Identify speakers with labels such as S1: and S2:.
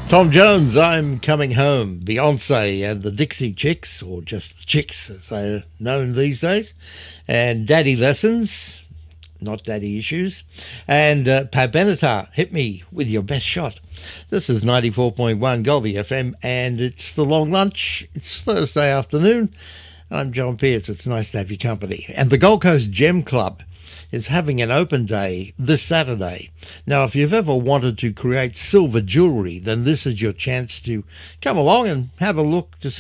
S1: Tom Jones, I'm Coming Home, Beyonce and the Dixie Chicks, or just the Chicks as they're known these days, and Daddy Lessons, not Daddy Issues, and Pat Benatar, Hit Me With Your Best Shot. This is 94.1 Goldie FM, and it's the long lunch. It's Thursday afternoon. I'm John Pearce. It's nice to have your company. And the Gold Coast Gem Club is having an open day this Saturday. Now, if you've ever wanted to create silver jewellery, then this is your chance to come along and have a look to see